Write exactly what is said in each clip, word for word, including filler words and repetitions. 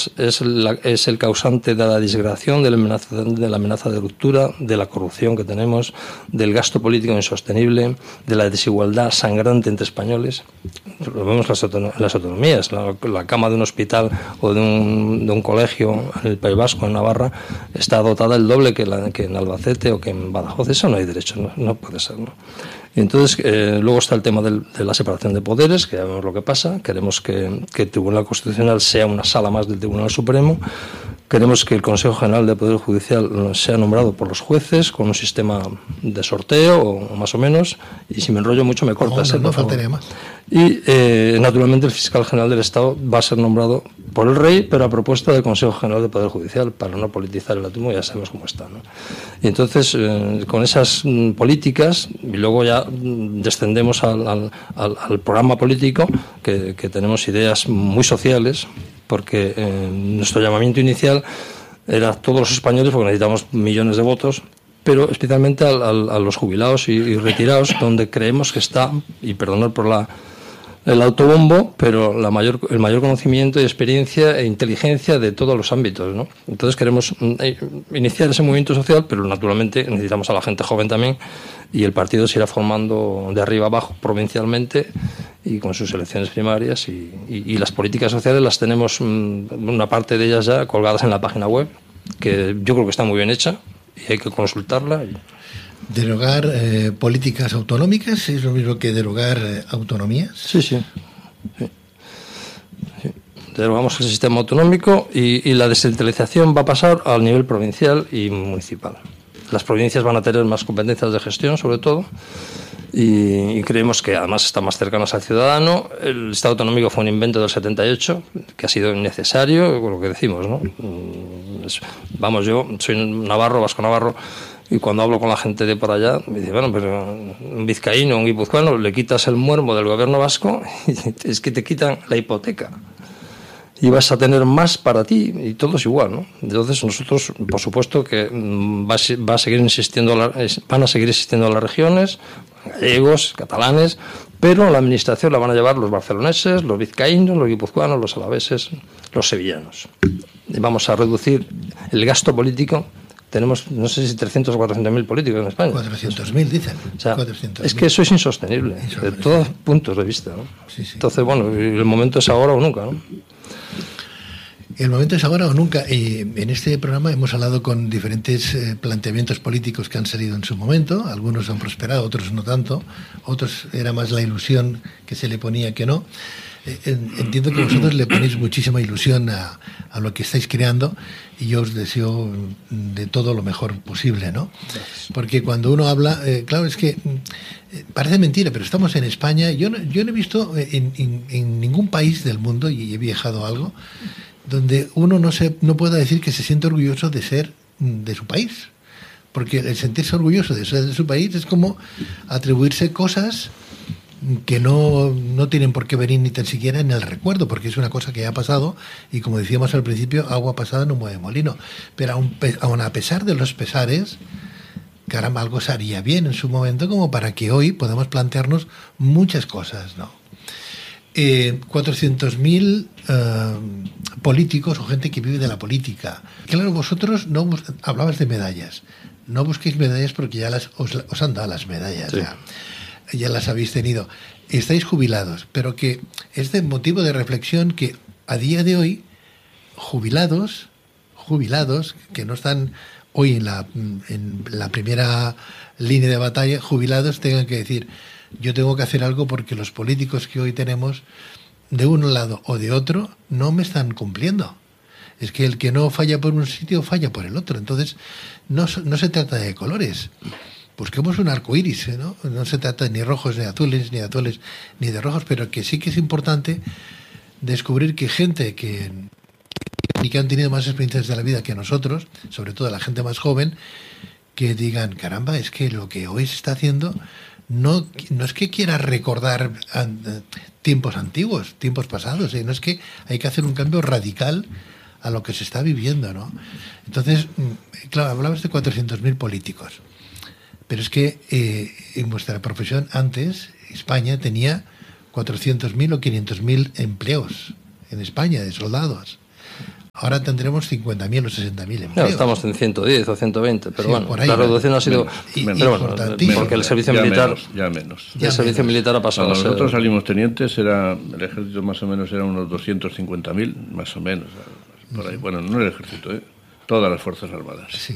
es, la, es el causante de la disgregación, de la, amenaza, de la amenaza de ruptura, de la corrupción que tenemos, del gasto político insostenible, de la desigualdad sangrante entre españoles. Lo vemos en las autonomías. La, la cama de un hospital o de un, de un colegio en el País Vasco, en Navarra, está dotada el doble que, la, que en Albacete o que en Badajoz. Eso no hay derecho, no, no puede ser, ¿no? Y entonces, eh, luego está el tema del, de la separación de poderes, que ya vemos lo que pasa. Queremos que, que el Tribunal Constitucional sea una sala más del Tribunal Supremo. Queremos que el Consejo General del Poder Judicial sea nombrado por los jueces con un sistema de sorteo, o más o menos, y si me enrollo mucho me cortas. No, no, no faltaría más. Y, eh, naturalmente, el Fiscal General del Estado va a ser nombrado por el Rey, pero a propuesta del Consejo General del Poder Judicial, para no politizar el asunto, ya sabemos cómo está, ¿no? Y entonces, eh, con esas mm, políticas, y luego ya mm, descendemos al, al, al, al programa político, que, que tenemos ideas muy sociales, porque eh, nuestro llamamiento inicial era a todos los españoles, porque necesitamos millones de votos, pero especialmente al, al, a los jubilados y, y retirados, donde creemos que está, y perdonad por la, el autobombo, pero la mayor, el mayor conocimiento y experiencia e inteligencia de todos los ámbitos, ¿no? Entonces queremos eh, iniciar ese movimiento social, pero naturalmente necesitamos a la gente joven también, y el partido se irá formando de arriba abajo provincialmente y con sus elecciones primarias, y, y, y las políticas sociales las tenemos, una parte de ellas ya colgadas en la página web, que yo creo que está muy bien hecha y hay que consultarla. ¿Derogar eh, políticas autonómicas es lo mismo que derogar eh, autonomías? Sí, sí, sí. Sí. Derogamos el sistema autonómico y, y la descentralización va a pasar al nivel provincial y municipal. Las provincias van a tener más competencias de gestión, sobre todo, y, y creemos que además están más cercanas al ciudadano. El Estado autonómico fue un invento del setenta y ocho, que ha sido innecesario, lo que decimos, ¿no? Es, vamos, yo soy navarro, vasco-navarro, y cuando hablo con la gente de por allá, me dice, bueno, pero un vizcaíno, un guipuzcoano, le quitas el muermo del gobierno vasco y es que te quitan la hipoteca. Y vas a tener más para ti, y todo es igual, ¿no? Entonces nosotros, por supuesto, que va a, va a seguir insistiendo, van a seguir existiendo las regiones, gallegos, catalanes, pero la administración la van a llevar los barceloneses, los vizcaínos, los guipuzcoanos, los alaveses, los sevillanos. Y vamos a reducir el gasto político. Tenemos, no sé si trescientos o cuatrocientos mil políticos en España. cuatrocientos mil, dicen. O sea, cuatrocientos mil. Es que eso es insostenible, insostenible, de todos puntos de vista, ¿no? Sí, sí. Entonces, bueno, el momento es ahora o nunca, ¿no? El momento es ahora o nunca. Y en este programa hemos hablado con diferentes eh, planteamientos políticos que han salido en su momento. Algunos han prosperado, otros no tanto. Otros era más la ilusión que se le ponía que no. Eh, entiendo que vosotros le ponéis muchísima ilusión a, a lo que estáis creando, y yo os deseo de todo lo mejor posible, ¿no? Porque cuando uno habla, eh, claro, es que eh, parece mentira, pero estamos en España. Yo no, yo no he visto en, en, en ningún país del mundo, y he viajado algo, donde uno no se no pueda decir que se siente orgulloso de ser de su país, porque el sentirse orgulloso de ser de su país es como atribuirse cosas que no, no tienen por qué venir ni tan siquiera en el recuerdo, porque es una cosa que ya ha pasado, y como decíamos al principio, agua pasada no mueve molino. Pero aun, aun a pesar de los pesares, caramba, algo se haría bien en su momento como para que hoy podamos plantearnos muchas cosas, ¿no? Eh, cuatrocientos mil eh, políticos o gente que vive de la política. Claro, vosotros no bus- hablabas de medallas. No busquéis medallas porque ya las os, os han dado las medallas. Sí. Ya, ya las habéis tenido. Estáis jubilados, pero que es de motivo de reflexión que a día de hoy jubilados, jubilados que no están hoy en la, en la primera línea de batalla, jubilados tengan que decir: yo tengo que hacer algo porque los políticos que hoy tenemos, de un lado o de otro, no me están cumpliendo. Es que el que no falla por un sitio, falla por el otro. Entonces, no, no se trata de colores. Busquemos un arco iris, ¿no? No se trata ni rojos, ni azules, ni azules, ni de rojos, pero que sí que es importante descubrir que gente que, y que han tenido más experiencias de la vida que nosotros, sobre todo la gente más joven, que digan, caramba, es que lo que hoy se está haciendo no, no es que quiera recordar tiempos antiguos, tiempos pasados, ¿eh? No es que hay que hacer un cambio radical a lo que se está viviendo, ¿no? Entonces, claro, hablabas de cuatrocientos mil políticos, pero es que eh, en vuestra profesión antes, España tenía cuatrocientos mil o quinientos mil empleos en España de soldados. ahora tendremos cincuenta mil o sesenta mil empleos. No, estamos en ciento diez o ciento veinte, pero sí, bueno, ahí, la reducción ha sido... Y, pero bueno, porque el servicio ya militar... Menos, ya menos. Ya el servicio menos. militar ha pasado Cuando a ser... nosotros salimos tenientes, era el ejército más o menos era unos doscientos cincuenta mil, más o menos, por ahí. Bueno, no el ejército, ¿eh? Todas las Fuerzas Armadas. Sí.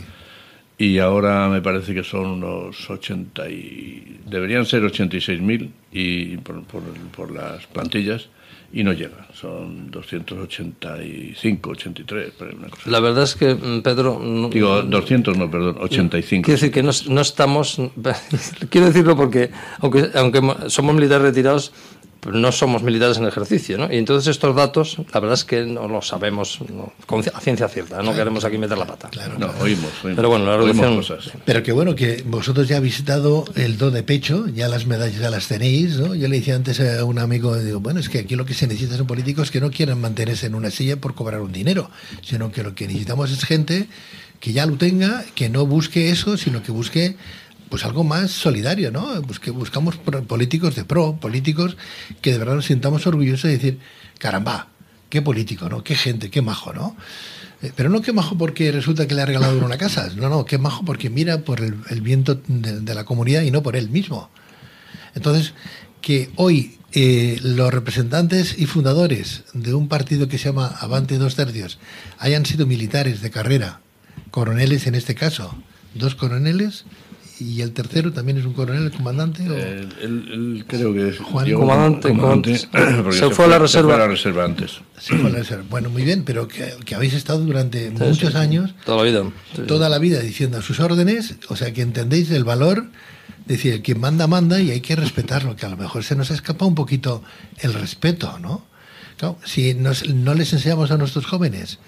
Y ahora me parece que son unos ochenta y... deberían ser ochenta y seis mil y por, por, por las plantillas, y no llegan, son doscientos ochenta y cinco, ochenta y tres, una cosa. La verdad es que, Pedro... No, Digo, doscientos no, perdón, ochenta y cinco. Quiero decir que no, no estamos... Quiero decirlo porque, aunque, aunque somos militares retirados, no somos militares en ejercicio, ¿no? Y entonces estos datos, la verdad es que no los sabemos no, con a ciencia cierta, no claro, queremos aquí meter la pata. Claro, no, claro. oímos, oímos. Pero bueno, la reducción... Cosas. Pero que bueno, que vosotros ya habéis visitado el do de pecho, ya las medallas ya las tenéis, ¿no? Yo le decía antes a un amigo, digo, bueno, es que aquí lo que se necesita son políticos que no quieran mantenerse en una silla por cobrar un dinero, sino que lo que necesitamos es gente que ya lo tenga, que no busque eso, sino que busque... pues algo más solidario, ¿no? Pues que buscamos políticos de pro, políticos que de verdad nos sintamos orgullosos de decir, caramba, qué político, ¿no? Qué gente, qué majo, ¿no? Eh, pero no qué majo porque resulta que le ha regalado una casa, no, no, qué majo porque mira por el, el viento de, de la comunidad y no por él mismo. Entonces, que hoy eh, los representantes y fundadores de un partido que se llama Avante dos tercios hayan sido militares de carrera, coroneles en este caso, dos coroneles, y el tercero también es un coronel, el comandante. ¿O? Eh, él, él creo que es Juan, Diego, comandante, comandante comandante se, se, fue a la reserva. Se fue a la reserva antes. Se fue a la reserva. Bueno, muy bien, pero que, que habéis estado durante sí, muchos sí, años, toda la vida, sí, toda sí. la vida diciendo a sus órdenes, o sea que entendéis el valor, decir, quien manda, manda y hay que respetarlo, que a lo mejor se nos escapa un poquito el respeto, ¿no? Claro, si nos, no les enseñamos a nuestros jóvenes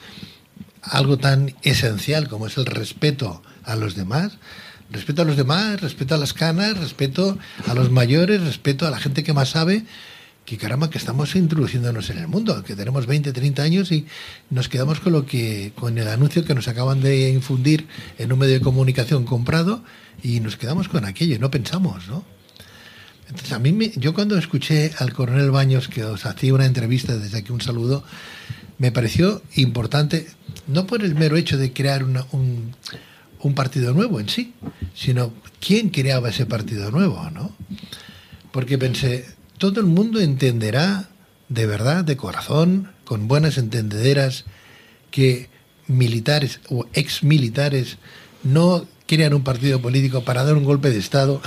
algo tan esencial como es el respeto a los demás, respeto a los demás, respeto a las canas, respeto a los mayores, respeto a la gente que más sabe, que caramba, que estamos introduciéndonos en el mundo, que tenemos veinte, treinta años y nos quedamos con lo que, con el anuncio que nos acaban de infundir en un medio de comunicación comprado y nos quedamos con aquello y no pensamos, ¿no? Entonces a mí, me, yo cuando escuché al coronel Baños que os hacía una entrevista, desde aquí un saludo, me pareció importante, no por el mero hecho de crear una, un... un partido nuevo en sí, sino quién creaba ese partido nuevo, ¿no? Porque pensé, todo el mundo entenderá de verdad, de corazón, con buenas entendederas, que militares o exmilitares no crean un partido político para dar un golpe de Estado,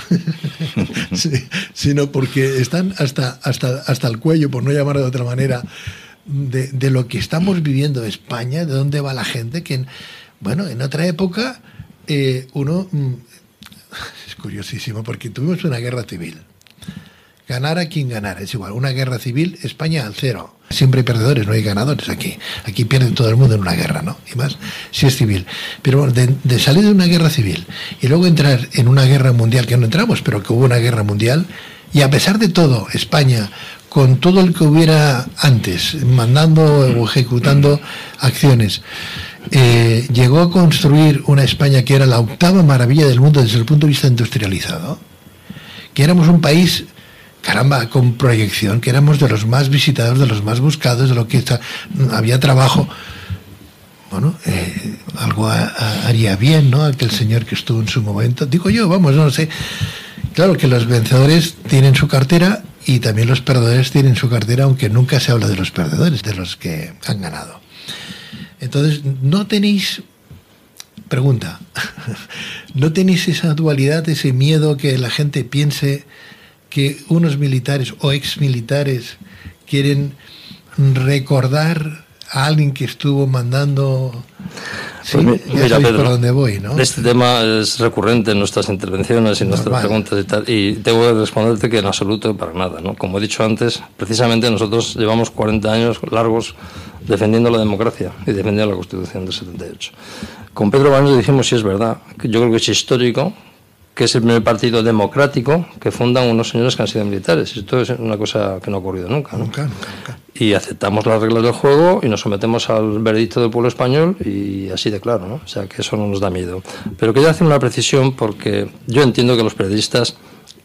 sí, sino porque están hasta, hasta, hasta el cuello, por no llamarlo de otra manera, de, de lo que estamos viviendo en España, de dónde va la gente, que, bueno, en otra época... Eh, uno mm, es curiosísimo porque tuvimos una guerra civil, ganara quien ganara, es igual, una guerra civil, España al cero, siempre hay perdedores, no hay ganadores aquí, aquí pierde todo el mundo en una guerra, ¿no? Y más si es civil, pero bueno, de, de salir de una guerra civil y luego entrar en una guerra mundial, que no entramos, pero que hubo una guerra mundial, y a pesar de todo, España, con todo el que hubiera antes, mandando o ejecutando acciones, Eh, llegó a construir una España que era la octava maravilla del mundo desde el punto de vista industrializado, que éramos un país, caramba, con proyección, que éramos de los más visitados, de los más buscados, de lo que está, había trabajo. Bueno, eh, algo a, a, haría bien, ¿no? Aquel señor que estuvo en su momento, digo yo, vamos, no sé. Claro que los vencedores tienen su cartera y también los perdedores tienen su cartera, aunque nunca se habla de los perdedores, de los que han ganado. Entonces, no tenéis, pregunta, ¿no tenéis esa dualidad, ese miedo que la gente piense que unos militares o exmilitares quieren recordar a alguien que estuvo mandando? Sí, pues ya mira, Pedro, por dónde voy, ¿no? Este tema es recurrente en nuestras intervenciones y en nuestras preguntas y tal, y tengo que responderte que en absoluto para nada, ¿no? Como he dicho antes, precisamente nosotros llevamos cuarenta años largos defendiendo la democracia y defendiendo la Constitución del setenta y ocho. Con Pedro Baños dijimos, si es verdad, que yo creo que es histórico, que es el primer partido democrático que fundan unos señores que han sido militares. Esto es una cosa que no ha ocurrido nunca, ¿no? Nunca, nunca, nunca. Y aceptamos las reglas del juego y nos sometemos al veredicto del pueblo español y así de claro, ¿no? O sea, que eso no nos da miedo. Pero quería hacer una precisión porque yo entiendo que los periodistas,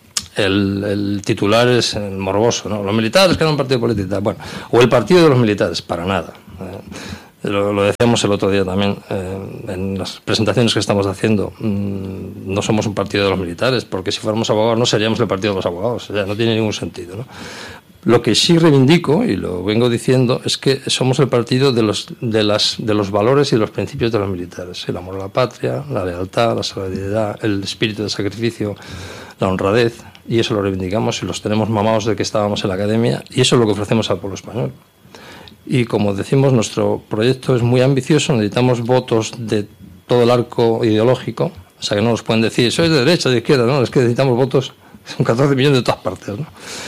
el, el titular es el morboso, ¿no? Los militares que eran un partido político, bueno, o el partido de los militares, para nada. lo, lo decíamos el otro día también, eh, en las presentaciones que estamos haciendo, mmm, no somos un partido de los militares, porque si fuéramos abogados no seríamos el partido de los abogados, o sea, no tiene ningún sentido, ¿no? Lo que sí reivindico, y lo vengo diciendo, es que somos el partido de los, de las, de los valores y los principios de los militares. El amor a la patria, la lealtad, la solidaridad, el espíritu de sacrificio, la honradez, y eso lo reivindicamos y los tenemos mamados de que estábamos en la academia, y eso es lo que ofrecemos al pueblo español. Y como decimos, nuestro proyecto es muy ambicioso, necesitamos votos de todo el arco ideológico, o sea que no nos pueden decir, sois de derecha, de izquierda, no, es que necesitamos votos, son catorce millones de todas partes, ¿no?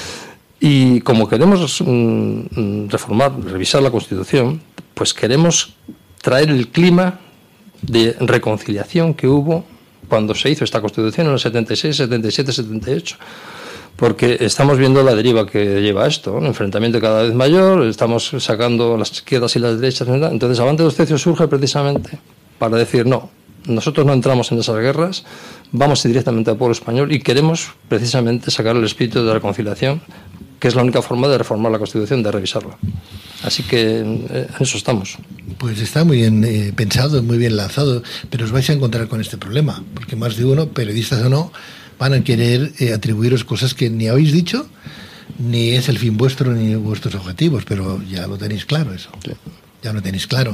Y como queremos mm, reformar, revisar la Constitución, pues queremos traer el clima de reconciliación que hubo cuando se hizo esta Constitución en el setenta y seis, setenta y siete, setenta y ocho. Porque estamos viendo la deriva que lleva esto, un enfrentamiento cada vez mayor, estamos sacando las izquierdas y las derechas. Entonces, Avante dos Tercios surge precisamente para decir, no, nosotros no entramos en esas guerras, vamos directamente al pueblo español y queremos precisamente sacar el espíritu de la reconciliación, que es la única forma de reformar la Constitución, de revisarla. Así que en eso estamos. Pues está muy bien eh, pensado, muy bien lanzado, pero os vais a encontrar con este problema, porque más de uno, periodistas o no, van a querer eh, atribuiros cosas que ni habéis dicho, ni es el fin vuestro, ni vuestros objetivos, pero ya lo tenéis claro eso. Sí. Ya lo tenéis claro.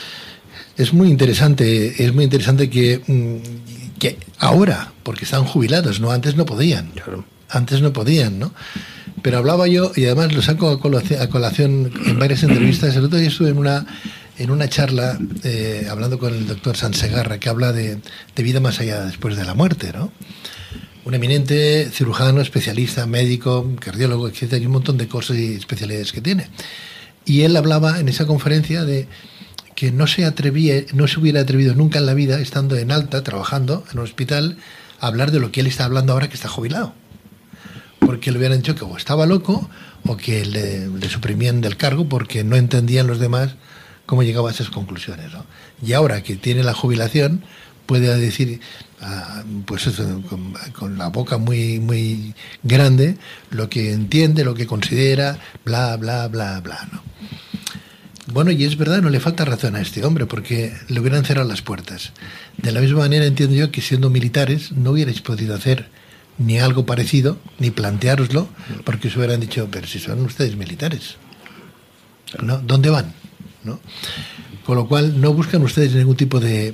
Es muy interesante, es muy interesante que, que ahora, porque están jubilados, ¿no? Antes no podían. Claro. Antes no podían, ¿no? Pero hablaba yo, y además lo saco a colación, a colación en varias entrevistas. El otro día estuve en una, en una charla eh, hablando con el doctor Sansegarra, que habla de, de vida más allá después de la muerte, ¿no? Un eminente cirujano, especialista, médico, cardiólogo, etcétera, y un montón de cosas y especialidades que tiene. Y él hablaba en esa conferencia de que no se atrevía, no se hubiera atrevido nunca en la vida, estando en alta, trabajando en un hospital, a hablar de lo que él está hablando ahora que está jubilado. Porque le hubieran dicho que o estaba loco o que le, le suprimían del cargo porque no entendían los demás cómo llegaba a esas conclusiones, ¿no? Y ahora que tiene la jubilación puede decir, uh, pues eso, con, con la boca muy muy grande, lo que entiende, lo que considera, bla, bla, bla, bla, ¿no? Bueno, y es verdad, no le falta razón a este hombre, porque le hubieran cerrado las puertas. De la misma manera entiendo yo que siendo militares no hubierais podido hacer ni algo parecido, ni planteároslo, porque os hubieran dicho, pero si son ustedes militares, ¿no? ¿Dónde van? ¿No? Con lo cual no buscan ustedes ningún tipo de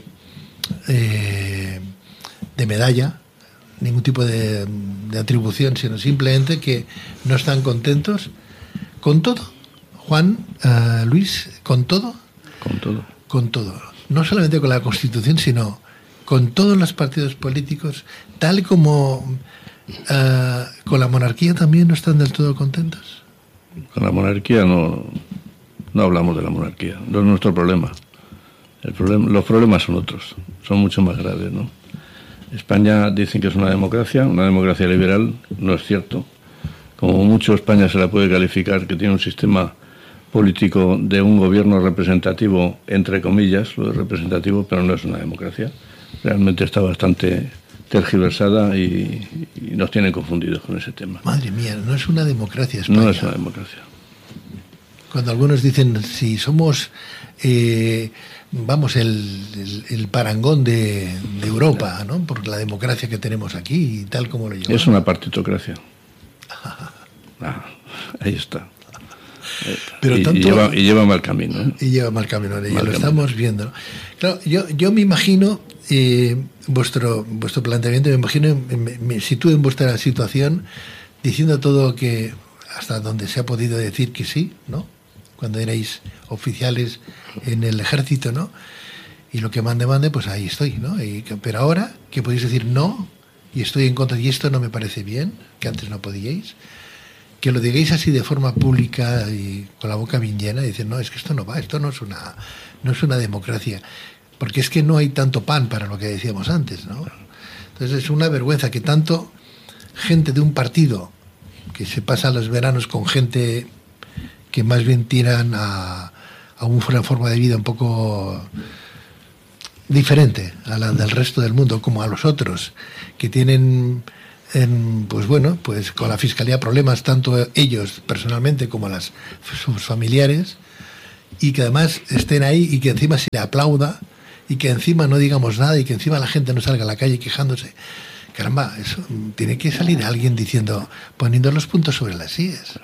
eh, de medalla, ningún tipo de, de atribución, sino simplemente que no están contentos con todo. Juan, uh, Luis, ¿con todo? Con todo. Con todo. No solamente con la Constitución, sino con todos los partidos políticos, tal como uh, con la monarquía también no están del todo contentos. Con la monarquía no, no hablamos de la monarquía, no es nuestro problema. El problema. Los problemas son otros, son mucho más graves, ¿no? España dicen que es una democracia, una democracia liberal, no es cierto. Como mucho España se la puede calificar que tiene un sistema político de un gobierno representativo, entre comillas, lo de representativo, pero no es una democracia. Realmente está bastante tergiversada y, y nos tienen confundidos con ese tema. Madre mía, no es una democracia España. No es una democracia. Cuando algunos dicen, si somos, eh, vamos, el, el, el parangón de, de Europa, ¿no? Por la democracia que tenemos aquí y tal como lo llevamos. Es una partitocracia. Ah, ahí está. Pero y, tanto, y, lleva, y lleva mal camino. ¿eh? Y lleva mal camino, ya mal lo camino. estamos viendo. Claro, yo, yo me imagino, eh, vuestro, vuestro planteamiento, me imagino, me, me sitúo en vuestra situación, diciendo todo que, hasta donde se ha podido decir que sí, ¿no? Cuando erais oficiales en el ejército, ¿no? Y lo que mande, mande, pues ahí estoy, ¿no? Y, pero ahora, que podéis decir no, y estoy en contra, y esto no me parece bien, que antes no podíais, que lo digáis así de forma pública y con la boca bien llena y decir, no, es que esto no va, esto no es una, no es una democracia, porque es que no hay tanto pan para lo que decíamos antes, ¿no? Entonces es una vergüenza que tanto gente de un partido que se pasa los veranos con gente que más bien tiran a, a una forma de vida un poco diferente a la del resto del mundo, como a los otros, que tienen... En, pues bueno, pues con la fiscalía problemas tanto ellos personalmente como las sus familiares, y que además estén ahí y que encima se le aplauda y que encima no digamos nada y que encima la gente no salga a la calle quejándose. Caramba, eso tiene que salir alguien diciendo, poniendo los puntos sobre las sillas.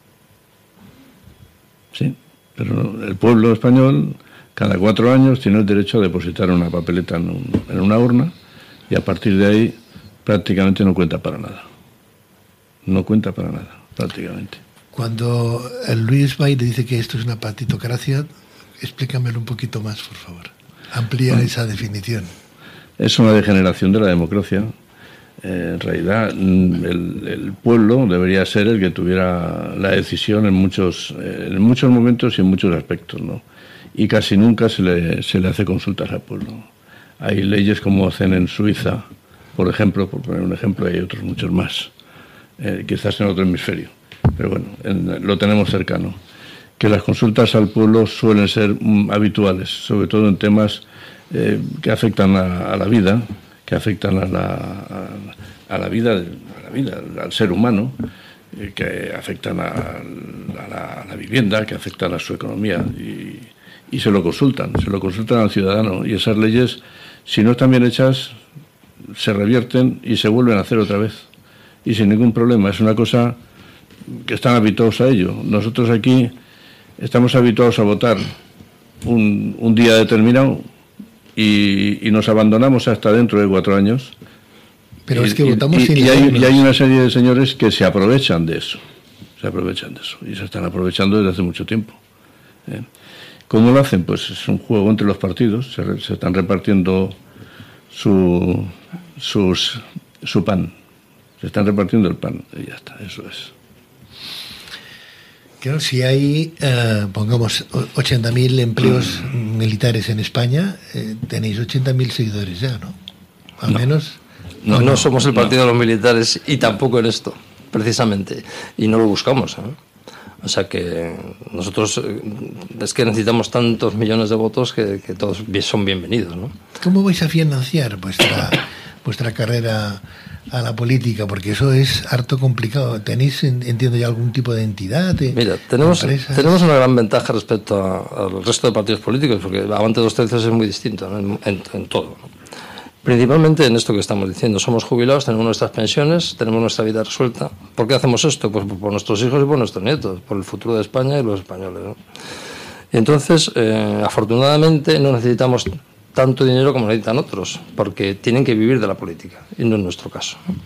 Sí, pero el pueblo español cada cuatro años tiene el derecho a depositar una papeleta en, un, en una urna y a partir de ahí prácticamente no cuenta para nada. No cuenta para nada, prácticamente. Cuando el Luis Baile dice que esto es una partitocracia, explícamelo un poquito más, por favor. Amplía bueno, esa definición. Es una degeneración de la democracia. Eh, en realidad, el, el pueblo debería ser el que tuviera la decisión en muchos, eh, en muchos momentos y en muchos aspectos, ¿no? Y casi nunca se le, se le hace consultas al pueblo. Hay leyes como hacen en Suiza, por ejemplo, por poner un ejemplo, y hay otros muchos más, eh, quizás en otro hemisferio, pero bueno, en, lo tenemos cercano. Que las consultas al pueblo suelen ser mm, habituales, sobre todo en temas eh, que afectan a, a la vida, que afectan a la, a, a la vida, a la vida, al ser humano, eh, que afectan a, a, la, a la vivienda, que afectan a su economía, y, y se lo consultan, se lo consultan al ciudadano, y esas leyes, si no están bien hechas, se revierten y se vuelven a hacer otra vez, y sin ningún problema. Es una cosa que están habituados a ello. Nosotros aquí estamos habituados a votar un, un día determinado, Y, y nos abandonamos hasta dentro de cuatro años. Pero y, es que votamos y, sin y, hay, y hay una serie de señores que se aprovechan de eso, se aprovechan de eso y se están aprovechando desde hace mucho tiempo. ¿Eh? ¿Cómo lo hacen? Pues es un juego entre los partidos, se, se están repartiendo su, sus, su pan, se están repartiendo el pan y ya está, eso es. Claro, si hay, eh, pongamos, ochenta mil empleos militares en España, eh, tenéis ochenta mil seguidores ya, ¿no? Al no. menos. No, no, no somos el partido no. de los militares y tampoco en esto, precisamente. Y no lo buscamos, ¿eh? O sea que nosotros es que necesitamos tantos millones de votos que, que todos son bienvenidos, ¿no? ¿Cómo vais a financiar vuestra, vuestra carrera a la política? Porque eso es harto complicado. ¿Tenéis, entiendo ya, algún tipo de entidad? De, Mira, tenemos, empresas? tenemos una gran ventaja respecto a, al resto de partidos políticos, porque Avante dos tercios es muy distinto, ¿no? en, en, en todo, ¿no? Principalmente en esto que estamos diciendo. Somos jubilados, tenemos nuestras pensiones, tenemos nuestra vida resuelta. ¿Por qué hacemos esto? Pues por nuestros hijos y por nuestros nietos, por el futuro de España y los españoles, ¿no? Y entonces, eh, afortunadamente, no necesitamos tanto dinero como necesitan otros, porque tienen que vivir de la política, y no es nuestro caso, ¿no?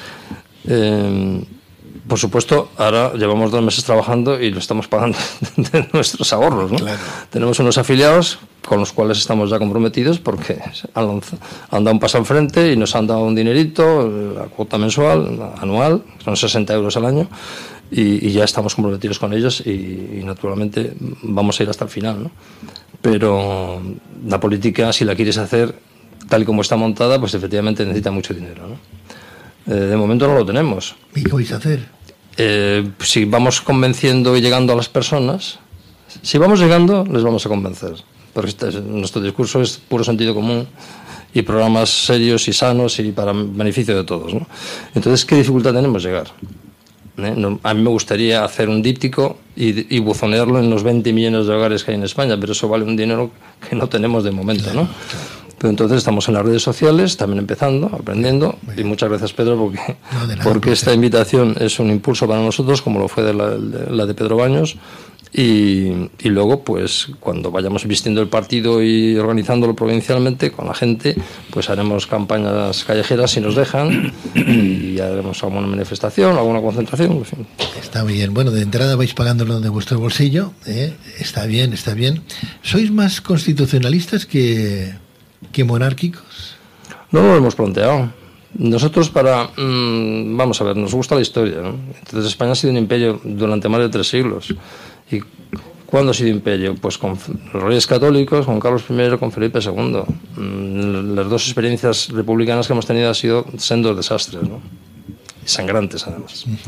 Eh, por supuesto, ahora llevamos dos meses trabajando y lo estamos pagando de nuestros ahorros, ¿no? Claro. Tenemos unos afiliados con los cuales estamos ya comprometidos porque han, han dado un paso al frente y nos han dado un dinerito, la cuota mensual, anual, son sesenta euros al año, y, y ya estamos comprometidos con ellos y, y naturalmente vamos a ir hasta el final, ¿no? Pero la política, si la quieres hacer tal y como está montada, pues efectivamente necesita mucho dinero, ¿no? Eh, de momento no lo tenemos. ¿Y qué vais a hacer? Eh, si vamos convenciendo y llegando a las personas, si vamos llegando, les vamos a convencer. Porque este, nuestro discurso es puro sentido común y programas serios y sanos y para beneficio de todos, ¿no? Entonces, ¿qué dificultad tenemos llegar? ¿Eh? No, a mí me gustaría hacer un díptico y, y buzonearlo en los veinte millones de hogares que hay en España, pero eso vale un dinero que no tenemos de momento, ¿no? Pero entonces estamos en las redes sociales, también empezando, aprendiendo, y muchas gracias, Pedro, porque, no, nada, porque esta invitación es un impulso para nosotros, como lo fue de la, de, la de Pedro Baños, y, y luego, pues, cuando vayamos vistiendo el partido y organizándolo provincialmente con la gente, pues haremos campañas callejeras si nos dejan, y haremos alguna manifestación, alguna concentración, en fin. Está bien. Bueno, de entrada vais pagándolo de vuestro bolsillo, ¿eh? Está bien, está bien. ¿Sois más constitucionalistas que... que monárquicos? No lo hemos planteado. Nosotros para... Mmm, vamos a ver, nos gusta la historia, ¿no? Entonces España ha sido un imperio durante más de tres siglos. ¿Y cuándo ha sido imperio? Pues con los reyes católicos, con Carlos primero, con Felipe segundo. Mm, las dos experiencias republicanas que hemos tenido han sido sendos desastres, ¿no? Y sangrantes, además. Uh-huh.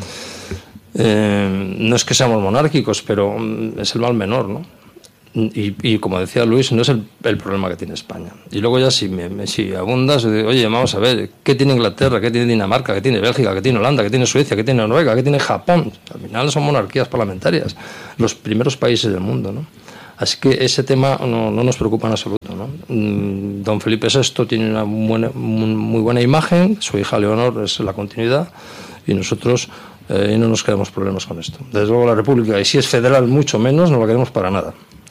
Eh, no es que seamos monárquicos, pero es el mal menor, ¿no? Y, y como decía Luis, no es el, el problema que tiene España. Y luego ya si, me, si abundas, oye, vamos a ver, ¿qué tiene Inglaterra? ¿Qué tiene Dinamarca? ¿Qué tiene Bélgica? ¿Qué tiene Holanda? ¿Qué tiene Suecia? ¿Qué tiene Noruega? ¿Qué tiene Japón? Al final son monarquías parlamentarias, los primeros países del mundo, ¿no? Así que ese tema no, no nos preocupa en absoluto, ¿no? Don Felipe sexto tiene una buena, muy buena imagen, su hija Leonor es la continuidad, y nosotros eh, no nos queremos problemas con esto. Desde luego la República, y si es federal mucho menos, no la queremos para nada.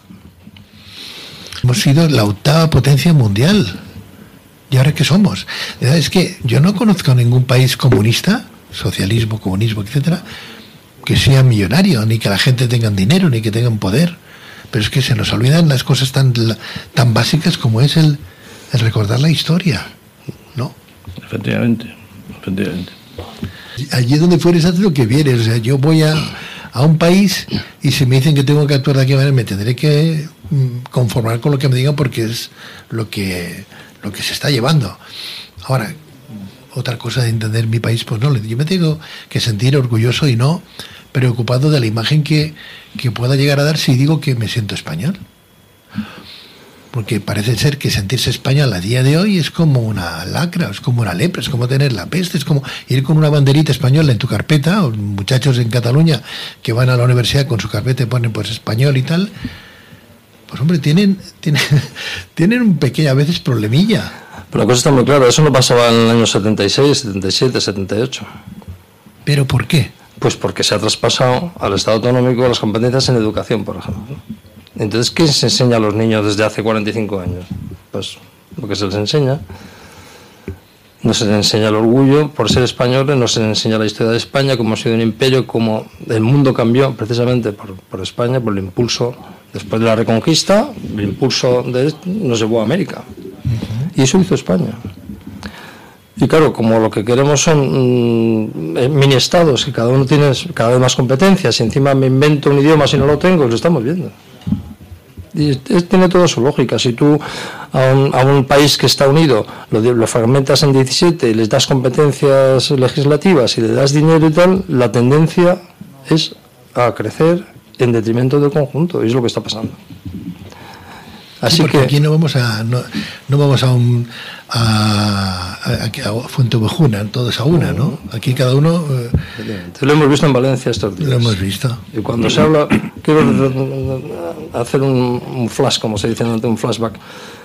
Hemos sido la octava potencia mundial. ¿Y ahora qué somos? Es que yo no conozco a ningún país comunista, socialismo, comunismo, etcétera, que sea millonario, ni que la gente tenga dinero, ni que tengan poder. Pero es que se nos olvidan las cosas tan, tan básicas como es el, el recordar la historia, ¿no? Efectivamente, efectivamente. Allí donde fueres, haz lo que vienes. O sea, yo voy a, a un país y si me dicen que tengo que actuar de aquella manera, me tendré que conformar con lo que me digan porque es lo que, lo que se está llevando. Ahora, otra cosa de entender mi país, pues no, yo me tengo que sentir orgulloso y no preocupado de la imagen que, que pueda llegar a dar si digo que me siento español. Porque parece ser que sentirse español a día de hoy es como una lacra, es como una lepra, es como tener la peste, es como ir con una banderita española en tu carpeta, o muchachos en Cataluña que van a la universidad con su carpeta y ponen pues español y tal. Pues hombre, tienen, tienen, tienen un pequeño a veces problemilla. Pero la cosa está muy clara, eso no pasaba en el año setenta y seis, setenta y siete, setenta y ocho. ¿Pero por qué? Pues porque se ha traspasado al Estado autonómico las competencias en educación, por ejemplo. Entonces, ¿qué se enseña a los niños desde hace cuarenta y cinco años? Pues lo que se les enseña. No se les enseña el orgullo por ser españoles, no se les enseña la historia de España, cómo ha sido un imperio, cómo el mundo cambió precisamente por, por España, por el impulso, después de la Reconquista, el impulso de, nos llevó a América. Y eso hizo España. Y claro, como lo que queremos son mmm, mini estados, que cada uno tiene cada vez más competencias, y encima me invento un idioma si no lo tengo, lo estamos viendo. Y es, tiene toda su lógica. Si tú a un, a un país que está unido lo, lo fragmentas en diecisiete y les das competencias legislativas y le das dinero y tal, la tendencia es a crecer en detrimento del conjunto, y es lo que está pasando. Así sí, porque que aquí no vamos a no, no vamos a un a, a, a Fuenteovejuna, todos a una, ¿no? Aquí cada uno eh, lo hemos visto en Valencia estos días. Lo hemos visto. Y cuando se habla, quiero hacer un, un flash, como se dice ante un flashback,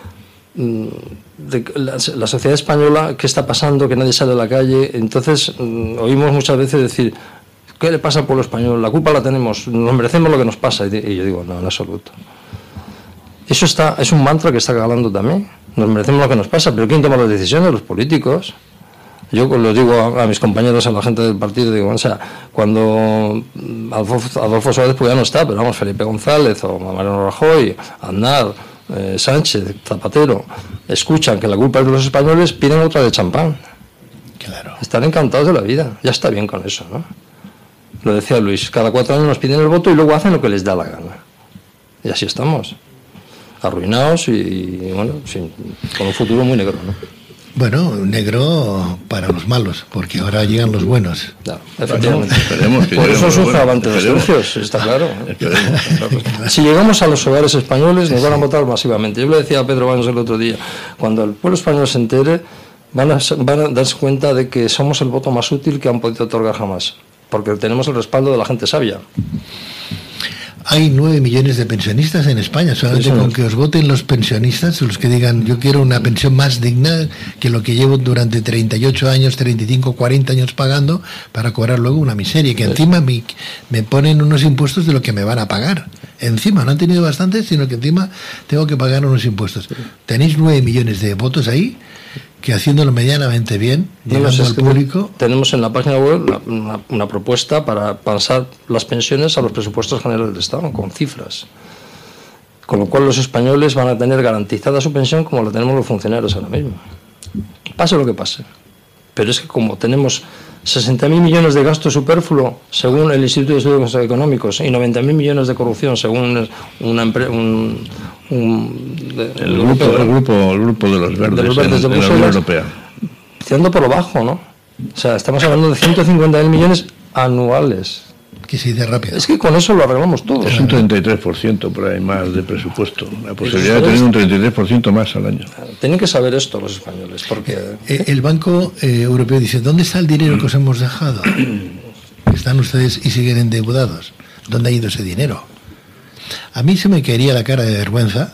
de la, la sociedad española, qué está pasando, que nadie sale a la calle. Entonces oímos muchas veces decir, ¿qué le pasa al pueblo español? La culpa la tenemos, nos merecemos lo que nos pasa. Y yo digo, no, en absoluto. Eso está, es un mantra que está calando también. Nos merecemos lo que nos pasa, pero ¿quién toma las decisiones? Los políticos. Yo lo digo a, a mis compañeros, a la gente del partido, digo, o sea, cuando Adolfo, Adolfo Suárez pues ya no está, pero vamos, Felipe González o Mariano Rajoy, Aznar, eh, Sánchez, Zapatero, escuchan que la culpa es de los españoles, piden otra de champán. Claro. Están encantados de la vida, ya está bien con eso, ¿no? Lo decía Luis, cada cuatro años nos piden el voto y luego hacen lo que les da la gana. Y así estamos. Arruinados y, y bueno, sin, con un futuro muy negro, ¿no? Bueno, negro para los malos, porque ahora llegan los buenos. Claro, efectivamente. Esperemos que por eso es un bueno, fragante de surgios, está claro. Si llegamos a los hogares españoles, nos van a votar masivamente. Yo le decía a Pedro Baños el otro día, cuando el pueblo español se entere, van a, van a darse cuenta de que somos el voto más útil que han podido otorgar jamás, porque tenemos el respaldo de la gente sabia. Hay nueve millones de pensionistas en España. Solamente sí, con que os voten los pensionistas, los que digan yo quiero una pensión más digna que lo que llevo durante treinta y ocho años, treinta y cinco, cuarenta años pagando para cobrar luego una miseria. Que sí. Encima me, me ponen unos impuestos de lo que me van a pagar. Encima, no han tenido bastante, sino que encima tengo que pagar unos impuestos. Sí. Tenéis nueve millones de votos ahí, que haciéndolo medianamente bien, llegando no, no, al público... Tenemos en la página web una, una, una propuesta para pasar las pensiones a los presupuestos generales del Estado, con cifras. Con lo cual los españoles van a tener garantizada su pensión como la tenemos los funcionarios ahora mismo. Pase lo que pase. Pero es que como tenemos sesenta mil millones de gasto superfluo, según el Instituto de Estudios Económicos, y noventa mil millones de corrupción, según una empresa... Un, un, de, el, grupo, el, grupo, el grupo de los verdes, de, los verdes en, de, de la Unión Europea. Tirando por lo bajo, ¿no? O sea, estamos hablando de ciento cincuenta mil millones anuales. Que se dice rápido. Es que con eso lo arreglamos todo. Es un treinta y tres por ciento por ahí más de presupuesto. La posibilidad de tener un treinta y tres por ciento más al año. Tienen que saber esto los españoles, porque... Eh, el Banco eh, Europeo dice, ¿dónde está el dinero que os hemos dejado? Están ustedes y siguen endeudados. ¿Dónde ha ido ese dinero? A mí se me caería la cara de vergüenza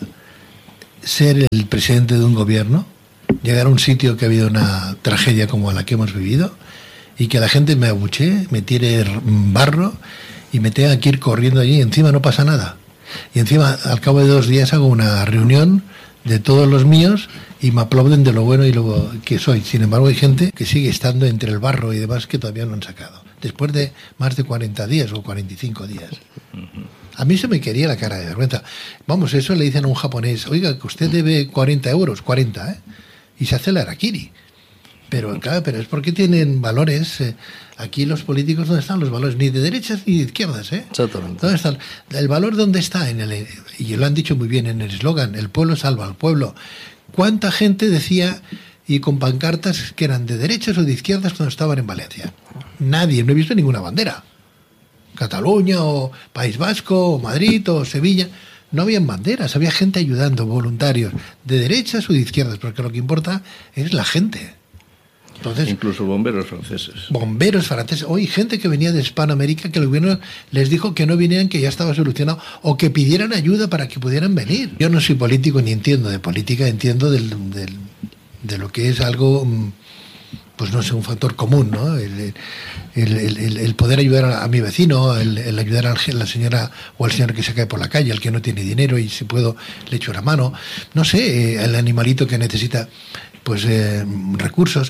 ser el presidente de un gobierno, llegar a un sitio que ha habido una tragedia como la que hemos vivido y que la gente me abuchee, me tire barro y me tenga que ir corriendo allí y encima no pasa nada. Y encima al cabo de dos días hago una reunión de todos los míos y me aplauden de lo bueno y lo que soy. Sin embargo, hay gente que sigue estando entre el barro y demás que todavía no han sacado, después de más de cuarenta días o cuarenta y cinco días. A mí se me quería la cara de vergüenza. Vamos, eso le dicen a un japonés, oiga, que usted debe cuarenta euros, cuarenta, ¿eh? Y se hace el harakiri. Pero claro, pero es porque tienen valores. Eh, aquí los políticos, ¿dónde están los valores? Ni de derechas ni de izquierdas, ¿eh? Exactamente. ¿Dónde están? El valor, ¿dónde está? En el, y lo han dicho muy bien en el eslogan, el pueblo salva al pueblo. ¿Cuánta gente decía, y con pancartas, que eran de derechas o de izquierdas cuando estaban en Valencia? Nadie, no he visto ninguna bandera. Cataluña o País Vasco o Madrid o Sevilla, no habían banderas, había gente ayudando, voluntarios, de derechas o de izquierdas, porque lo que importa es la gente. Entonces, incluso bomberos franceses. Bomberos franceses. Hoy gente que venía de Hispanoamérica que el gobierno les dijo que no vinieran, que ya estaba solucionado, o que pidieran ayuda para que pudieran venir. Yo no soy político ni entiendo de política, entiendo del, del, de lo que es algo, pues no sé, un factor común, ¿no? El, el, el, el poder ayudar a, a mi vecino, el, el ayudar a la señora o al señor que se cae por la calle, al que no tiene dinero y si puedo le echo la mano. No sé, el animalito que necesita pues eh, recursos.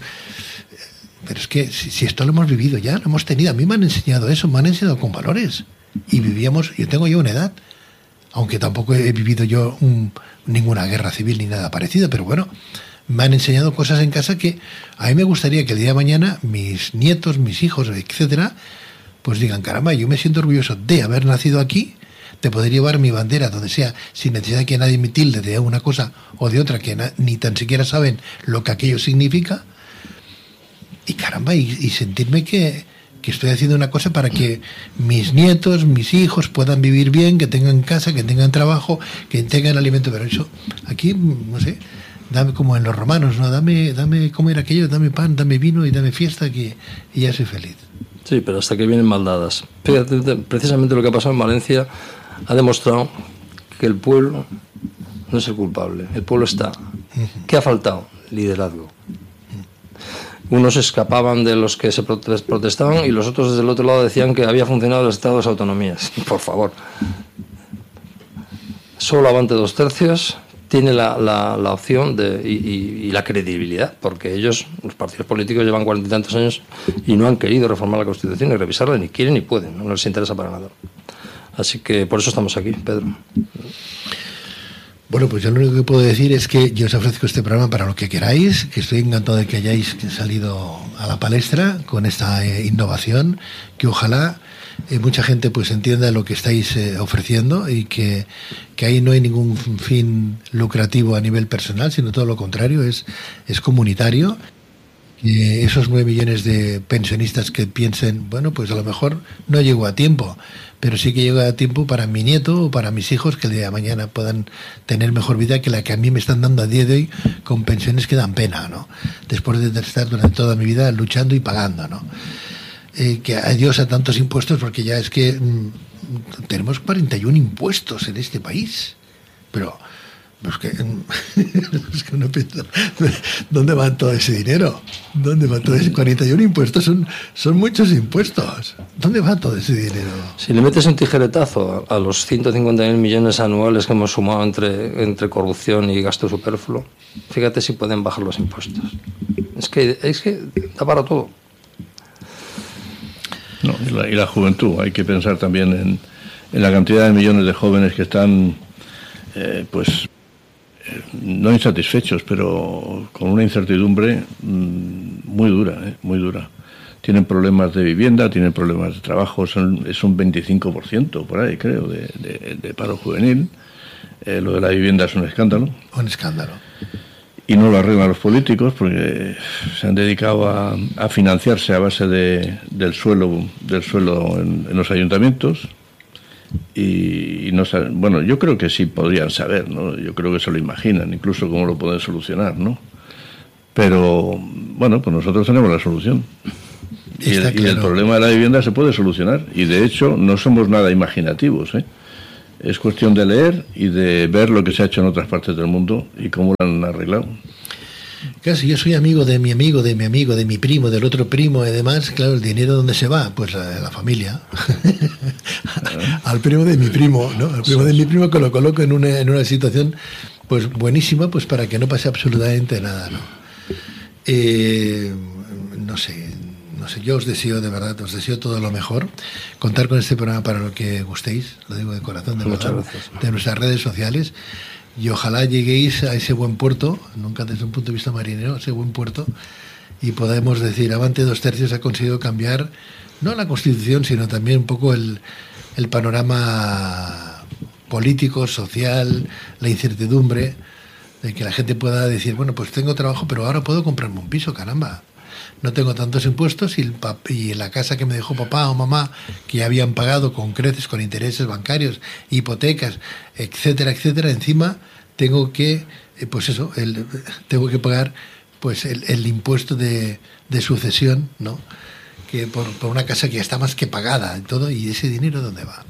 Pero es que si, si esto lo hemos vivido ya, lo hemos tenido. A mí me han enseñado eso, me han enseñado con valores. Y vivíamos, yo tengo ya una edad, aunque tampoco he vivido yo un, ninguna guerra civil ni nada parecido, pero bueno, me han enseñado cosas en casa que a mí me gustaría que el día de mañana mis nietos, mis hijos, etcétera, pues digan, caramba, yo me siento orgulloso de haber nacido aquí, de poder llevar mi bandera donde sea, sin necesidad de que nadie me tilde de una cosa o de otra, que na, ni tan siquiera saben lo que aquello significa. Y caramba, y, y sentirme que, que estoy haciendo una cosa para que mis nietos, mis hijos puedan vivir bien, que tengan casa, que tengan trabajo, que tengan alimento. Pero eso, aquí, no sé, dame como en los romanos, ¿no? Dame, dame comer aquello, dame pan, dame vino y dame fiesta, que y ya soy feliz. Sí, pero hasta que vienen maldadas. Fíjate, precisamente lo que ha pasado en Valencia ha demostrado que el pueblo no es el culpable, el pueblo está. ¿Qué ha faltado? Liderazgo. Unos escapaban de los que se protestaban y los otros desde el otro lado decían que había funcionado el Estado de las autonomías. Por favor. Solo Avante dos tercios tiene la, la, la opción de, y, y, y la credibilidad, porque ellos, los partidos políticos, llevan cuarenta y tantos años y no han querido reformar la Constitución ni revisarla, ni quieren ni pueden, no les interesa para nada. Así que por eso estamos aquí, Pedro. Bueno, pues yo lo único que puedo decir es que yo os ofrezco este programa para lo que queráis, que estoy encantado de que hayáis salido a la palestra con esta eh, innovación, que ojalá eh, mucha gente pues entienda lo que estáis eh, ofreciendo y que, que ahí no hay ningún fin lucrativo a nivel personal, sino todo lo contrario, es, es comunitario. Eh, esos nueve millones de pensionistas que piensen, bueno, pues a lo mejor no llego a tiempo, pero sí que llego a tiempo para mi nieto o para mis hijos, que el día de mañana puedan tener mejor vida que la que a mí me están dando a día de hoy con pensiones que dan pena, ¿no? Después de estar durante toda mi vida luchando y pagando, ¿no? Eh, que adiós a tantos impuestos, porque ya es que mmm, tenemos cuarenta y uno impuestos en este país, pero es que, es que uno piensa, ¿dónde va todo ese dinero? ¿Dónde va todo ese cuarenta y uno impuestos? Son, son muchos impuestos. ¿Dónde va todo ese dinero? Si le metes un tijeretazo a, a los ciento cincuenta mil millones anuales que hemos sumado entre, entre corrupción y gasto superfluo, fíjate si pueden bajar los impuestos. Es que, es que da para todo. No, y, la, y la juventud. Hay que pensar también en, en la cantidad de millones de jóvenes que están, eh, pues, no insatisfechos, pero con una incertidumbre mmm, muy dura, ¿eh? muy dura. Tienen problemas de vivienda, tienen problemas de trabajo, son, es un veinticinco por ciento por ahí, creo, de, de, de paro juvenil. Eh, lo de la vivienda es un escándalo. Un escándalo. Y no lo arreglan los políticos porque se han dedicado a, a financiarse a base de, del suelo, del suelo en, en los ayuntamientos. Y, y no saben, bueno, yo creo que sí podrían saber, ¿no? Yo creo que se lo imaginan, incluso cómo lo pueden solucionar, ¿no? Pero, bueno, pues nosotros tenemos la solución. Y el, y el problema de la vivienda se puede solucionar. Y de hecho, no somos nada imaginativos, ¿eh? Es cuestión de leer y de ver lo que se ha hecho en otras partes del mundo y cómo lo han arreglado. Claro, si yo soy amigo de mi amigo, de mi amigo, de mi primo, del otro primo y demás, claro, ¿el dinero dónde se va? Pues a la familia. Al primo de mi primo, ¿no? Al primo de mi primo que lo coloco en una, en una situación pues buenísima, pues para que no pase absolutamente nada, ¿no? Eh, no sé, no sé, yo os deseo, de verdad, os deseo todo lo mejor. Contar con este programa para lo que gustéis, lo digo de corazón, de, Muchas verdad, gracias. de nuestras redes sociales. Y ojalá lleguéis a ese buen puerto, nunca desde un punto de vista marinero, ese buen puerto, y podemos decir, Avante dos tercios ha conseguido cambiar, no la Constitución, sino también un poco el, el panorama político, social, la incertidumbre, de que la gente pueda decir, bueno, pues tengo trabajo, pero ahora puedo comprarme un piso, caramba. No tengo tantos impuestos y, el pap- y la casa que me dejó papá o mamá, que ya habían pagado con creces, con intereses bancarios, hipotecas, etcétera, etcétera, encima tengo que, eh, pues eso, el, tengo que pagar pues el, el impuesto de, de sucesión, ¿no? Que por, por una casa que ya está más que pagada y todo, y ese dinero ¿dónde va?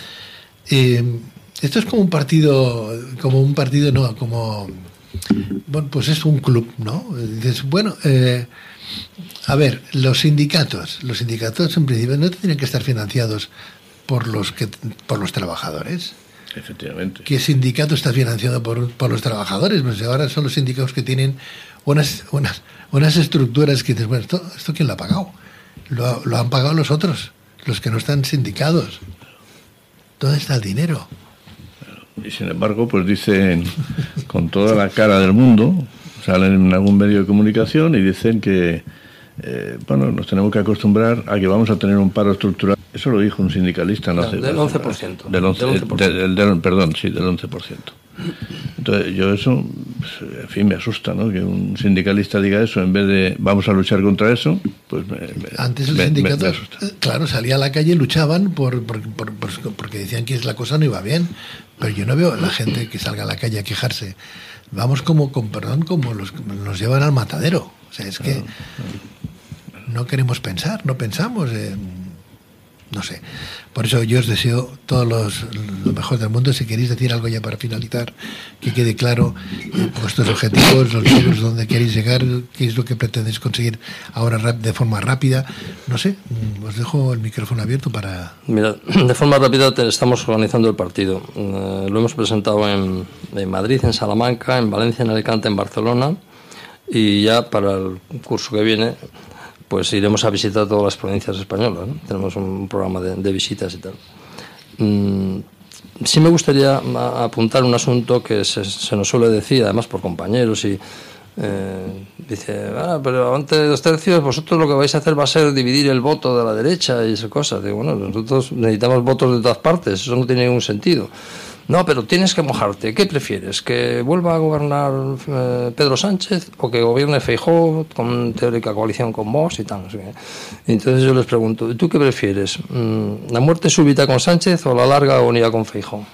Eh, esto es como un partido, como un partido, no, como, bueno, pues es un club, ¿no? Dices, bueno, eh, a ver, los sindicatos, los sindicatos en principio no tienen que estar financiados por los que por los trabajadores. Efectivamente. ¿Qué sindicato está financiado por, por los trabajadores? Pues ahora son los sindicatos que tienen unas unas unas estructuras que dices, bueno, ¿esto, esto quién lo ha pagado? Lo, lo han pagado los otros, los que no están sindicados. ¿Dónde está el dinero? Y sin embargo, pues dicen con toda la cara del mundo, salen en algún medio de comunicación y dicen que eh, bueno, nos tenemos que acostumbrar a que vamos a tener un paro estructural. Eso lo dijo un sindicalista, ¿no? No, hace, del once por ciento. Del once, Del once por ciento. del- del- perdón, sí, del once por ciento. Entonces, yo eso, pues, en fin, me asusta, ¿no? Que un sindicalista diga eso, en vez de vamos a luchar contra eso, pues me, me- Antes el me- sindicato, me- me asusta. eh, claro, salía a la calle y luchaban por, por- por- por- porque decían que la cosa no iba bien. Pero yo no veo a la gente que salga a la calle a quejarse. Vamos como, con perdón, como los nos llevan al matadero. O sea, es que no queremos pensar, no pensamos. eh, no sé. Por eso yo os deseo todos los, lo mejor del mundo. Si queréis decir algo ya para finalizar, que quede claro eh, vuestros objetivos, los logros, dónde queréis llegar, qué es lo que pretendéis conseguir ahora rap- de forma rápida. No sé, mm, os dejo el micrófono abierto para... Mira, de forma rápida te- estamos organizando el partido. Eh, lo hemos presentado en, en Madrid, en Salamanca, en Valencia, en Alicante, en Barcelona, y ya para el curso que viene pues iremos a visitar todas las provincias españolas, ¿no? Tenemos un programa de, de visitas y tal. Mm, sí me gustaría a- apuntar un asunto que se, se nos suele decir, además por compañeros, y eh, dice, ah, pero antes de dos tercios, vosotros lo que vais a hacer va a ser dividir el voto de la derecha y esas cosas. Digo, bueno, nosotros necesitamos votos de todas partes, eso no tiene ningún sentido. No, pero tienes que mojarte. ¿Qué prefieres? ¿Que vuelva a gobernar eh, Pedro Sánchez o que gobierne Feijóo con teórica coalición con Vox y tal? No sé qué. Entonces yo les pregunto, ¿tú qué prefieres? Mm, ¿La muerte súbita con Sánchez o la larga agonía con Feijóo?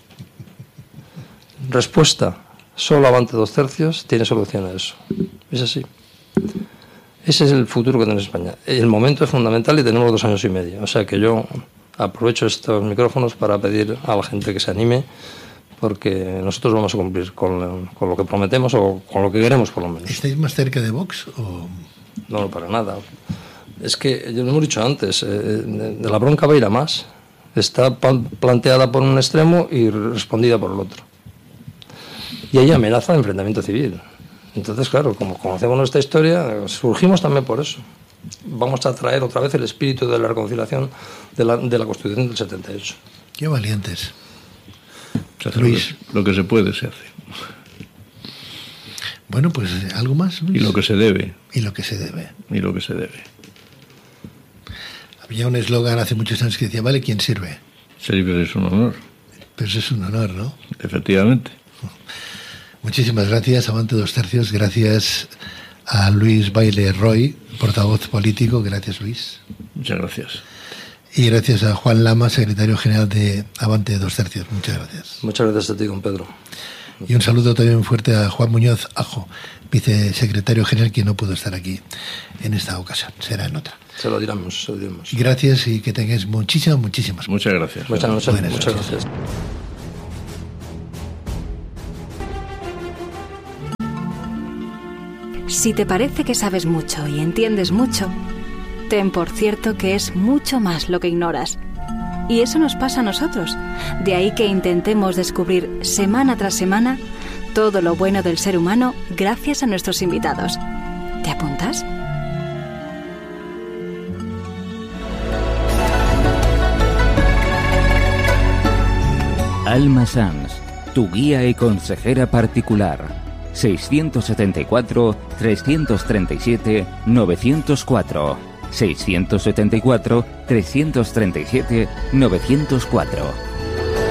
Respuesta, solo Avante dos tercios tiene solución a eso. Es así. Ese es el futuro que tiene España. El momento es fundamental y tenemos dos años y medio. O sea que yo aprovecho estos micrófonos para pedir a la gente que se anime, porque nosotros vamos a cumplir con, con lo que prometemos o con lo que queremos, por lo menos. ¿Estáis más cerca de Vox o...? No, no, para nada. Es que, ya lo hemos dicho antes, eh, de, de la bronca va a ir a más. Está pa- planteada por un extremo y respondida por el otro. Y hay amenaza de enfrentamiento civil. Entonces, claro, como conocemos nuestra historia, surgimos también por eso. Vamos a traer otra vez el espíritu de la reconciliación de la, de la Constitución del setenta y ocho. Qué valientes. Se hace Luis. Lo, que, lo que se puede se hace. Bueno, pues algo más, Luis. Y lo que se debe. Y lo que se debe. Y lo que se debe. Había un eslogan hace muchos años que decía, vale, ¿quién sirve? Servir es un honor. Pero eso es un honor, ¿no? Efectivamente. Muchísimas gracias, Avante dos tercios. Gracias a Luis Baile Roy, portavoz político. Gracias, Luis. Muchas gracias. Y gracias a Juan Lama, secretario general de Avante dos tercios. Muchas gracias. Muchas gracias a ti, don Pedro. Y un saludo también fuerte a Juan Muñoz Ajo, vicesecretario general, que no pudo estar aquí en esta ocasión. Será en otra. Se lo diremos, se lo diremos. Gracias y que tengáis muchísimas, muchísimas. Muchas gracias. Muchas, muchas, Buenas muchas noches. gracias. Si te parece que sabes mucho y entiendes mucho, ten por cierto que es mucho más lo que ignoras. Y eso nos pasa a nosotros. De ahí que intentemos descubrir semana tras semana todo lo bueno del ser humano gracias a nuestros invitados. ¿Te apuntas? Alma Sanz, tu guía y consejera particular. seiscientos setenta y cuatro, trescientos treinta y siete, novecientos cuatro. seiscientos setenta y cuatro, trescientos treinta y siete, novecientos cuatro.